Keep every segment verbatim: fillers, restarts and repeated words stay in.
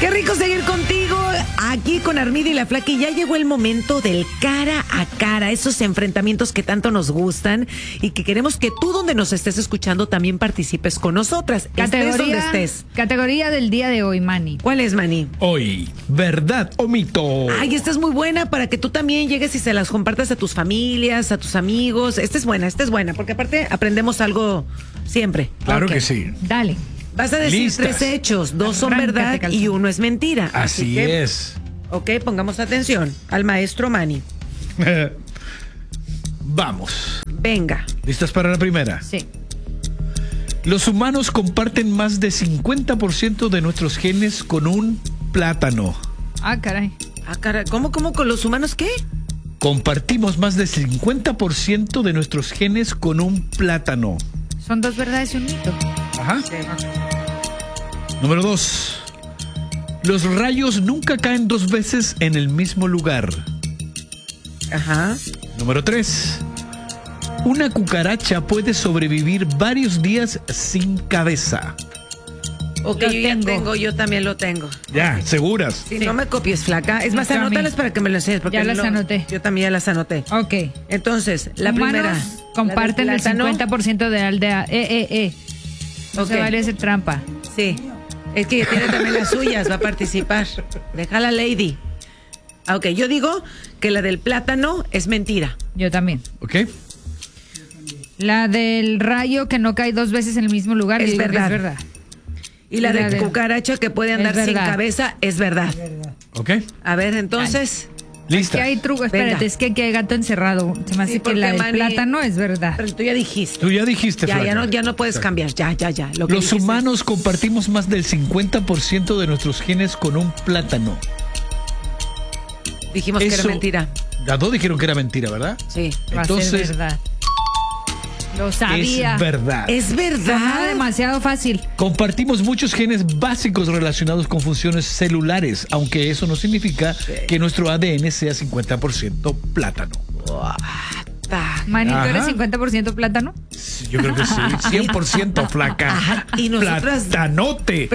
Qué rico seguir contigo aquí con Armida y la Flaca. Y ya llegó el momento del cara a cara, esos enfrentamientos que tanto nos gustan y que queremos que tú, donde nos estés escuchando, también participes con nosotras. Categoría, estés donde estés. Categoría del día de hoy, Manny. ¿Cuál es, Manny? Hoy, ¿verdad o mito? Ay, esta es muy buena para que tú también llegues y se las compartas a tus familias, a tus amigos. Esta es buena, esta es buena, porque aparte aprendemos algo siempre. Claro Okay. que sí. Dale. Vas a decir Listas. tres hechos, dos son Arráncate, verdad calzón. y uno es mentira. Así que, es. Ok, pongamos atención al maestro Manny. Vamos. Venga. ¿Listas para la primera? Sí. Los humanos comparten más de cincuenta por ciento de nuestros genes con un plátano. Ah, caray. Ah, cara, ¿cómo, cómo con los humanos qué? Compartimos más de cincuenta por ciento de nuestros genes con un plátano. Son dos verdades y un mito. Ajá. Número dos. Los rayos nunca caen dos veces en el mismo lugar. Ajá. Número tres. Una cucaracha puede sobrevivir varios días sin cabeza. Ok, Lo yo ya tengo. tengo, yo también lo tengo. Ya, seguras. Si Sí. no me copies, Flaca. Es más, Yo a mí. anótalas para que me las enseñes. Porque Ya las no- anoté. Yo también ya las anoté. Ok. Entonces, la Humanos primera. comparten la el del plátano. cincuenta por ciento de aldea. Eh, eh, eh. No Ok. se vale hacer trampa. Sí. Es que tiene también las suyas, va a participar. Deja la lady. Ah, ok, yo digo que la del plátano es mentira. Yo también. ¿Ok? La del rayo que no cae dos veces en el mismo lugar. Es yo digo que verdad. es verdad. Y la, Y la de de- cucaracha que puede es andar sin verdad. cabeza es verdad. ¿Ok? A ver, entonces. Listas. Que hay truco. Espérate, Venga. es que aquí hay gato encerrado. Se me hace Sí, que la del porque, Manny, plátano es verdad. Pero tú ya dijiste. Tú ya dijiste, Ya, ya Flaca. no, ya no puedes Exacto. cambiar. Ya, ya, ya. Lo que Los dijiste. humanos compartimos más del cincuenta por ciento de nuestros genes con un plátano. Dijimos que era Eso- mentira. Las dos dijeron que era mentira, ¿verdad? Sí. Va a ser Entonces, verdad. Lo sabía. es verdad. Es Sonaba verdad. demasiado fácil. Compartimos muchos genes básicos relacionados con funciones celulares, aunque eso no significa que nuestro A D N sea cincuenta por ciento plátano. Ta. Manny, ¿tú Ajá. eres cincuenta por ciento plátano? Sí, yo creo que sí, cien por ciento flaca. Ajá, y nosotras- Platanote.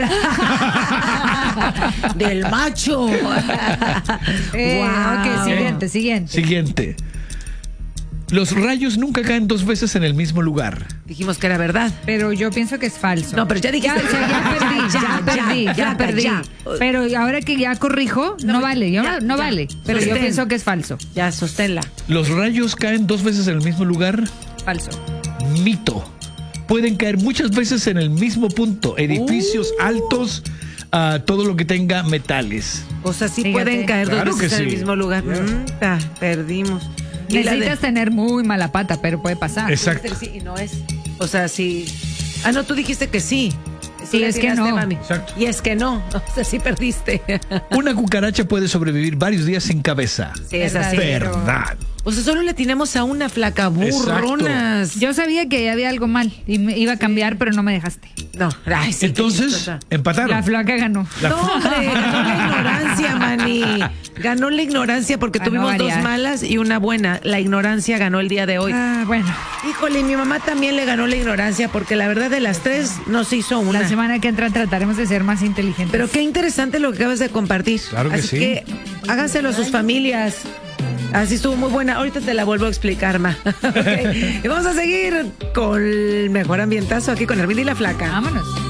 Del macho. Eh, Guau. Ok, siguiente, siguiente. Siguiente. Los rayos nunca caen dos veces en el mismo lugar. Dijimos que era verdad. Pero yo pienso que es falso. No, pero ya dijiste. Ya, o sea, ya perdí, ya, Ya, perdí, ya, ya, ya, perdí. ya. Pero ahora que ya corrijo, no, vale, yo ya, no, no ya. vale. Pero yo Sostén. pienso que es falso. Ya, sosténla. Los rayos caen dos veces en el mismo lugar. Falso. Mito. Pueden caer muchas veces en el mismo punto. Edificios Uh. altos, ah, todo lo que tenga metales. O sea, sí Fíjate. pueden caer Claro dos veces que en el sí. mismo lugar. Mm, ta, perdimos. Y la de- Necesitas tener muy mala pata, pero puede pasar. Exacto. Sí, y no es. O sea, sí. Ah, no, tú dijiste que sí. Sí, Tú le es que atinaste, no. mami. Exacto. Y es que no. O sea, sí perdiste. Una cucaracha puede sobrevivir varios días sin cabeza. Sí, es así. Verdadero. Verdad. O sea, solo le tenemos a una flaca burronas. Yo sabía que había algo mal y me iba a cambiar, pero no me dejaste. No, ay, sí, qué Entonces, chistosa. empataron. La flaca ganó. La- No, hombre, ganó la ignorancia, Manny. Ganó la ignorancia porque Ganó tuvimos dos varias. malas y una buena. La ignorancia ganó el día de hoy. Ah, bueno. Híjole, mi mamá también le ganó la ignorancia porque la verdad de las tres no se hizo una. La semana que entra trataremos de ser más inteligentes. Pero qué interesante lo que acabas de compartir. Claro que Así sí. que háganselo a sus familias. Así estuvo muy buena. Ahorita te la vuelvo a explicar, ma. Ok. Y vamos a seguir con el mejor ambientazo aquí con Armida y la Flaca. Vámonos.